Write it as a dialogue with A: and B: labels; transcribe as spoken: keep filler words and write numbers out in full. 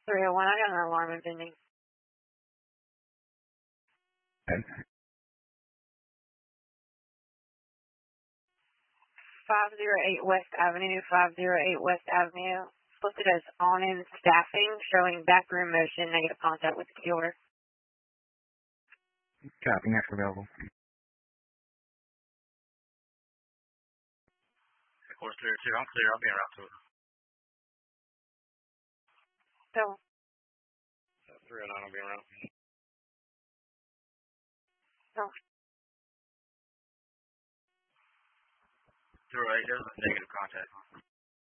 A: three oh one, I got an alarm impending. five oh eight West Avenue, five oh eight West Avenue. Listed as on-in staffing, showing backroom motion, negative contact with the killer.
B: Copy, next available.
C: Course clear two, I'm clear, I'll be around two.
A: So.
C: three oh nine will be around.
A: So.
C: two oh eight, there's a negative contact.